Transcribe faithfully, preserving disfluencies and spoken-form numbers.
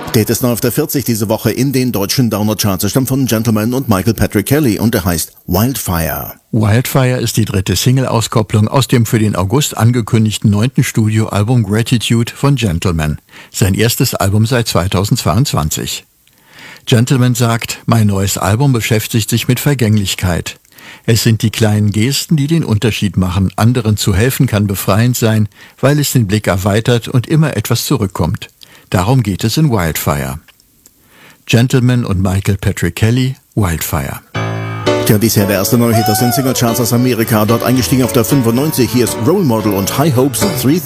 Der ist neu auf der vierzig diese Woche in den deutschen Download-Charts. Er stammt von Gentleman und Michael Patrick Kelly und er heißt Wildfire. Wildfire ist die dritte Single-Auskopplung aus dem für den August angekündigten neunten Studioalbum Gratitude von Gentleman. Sein erstes Album seit zweitausendzweiundzwanzig. Gentleman sagt, mein neues Album beschäftigt sich mit Vergänglichkeit. Es sind die kleinen Gesten, die den Unterschied machen. Anderen zu helfen kann befreiend sein, weil es den Blick erweitert und immer etwas zurückkommt. Darum geht es in Wildfire. Gentleman und Michael Patrick Kelly, Wildfire. Tja, bisher der erste neue Hit aus den Singlecharts aus Amerika. Dort eingestiegen auf der fünfundneunzig. Hier ist Role Model und High Hopes drei